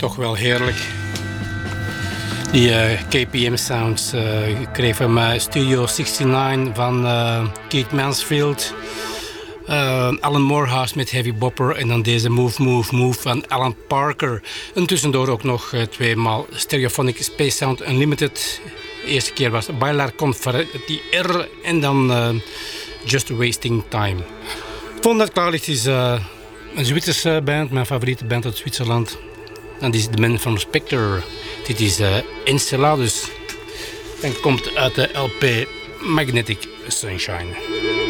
Toch wel heerlijk. Die KPM sounds. Ik kreeg van Studio 69 van Keith Mansfield. Alan Morehouse met Heavy Bopper. En dan deze Move Move Move van Alan Parker. En tussendoor ook nog tweemaal Stereophonic Space Sound Unlimited. De eerste keer was Bailar Conferti R. En dan Just Wasting Time. Volgende dat klaar ligt is een Zwitserse band. Mijn favoriete band uit Zwitserland. En dit is de man van Spectre. Dit is Enceladus. En komt uit de LP Magnetic Sunshine.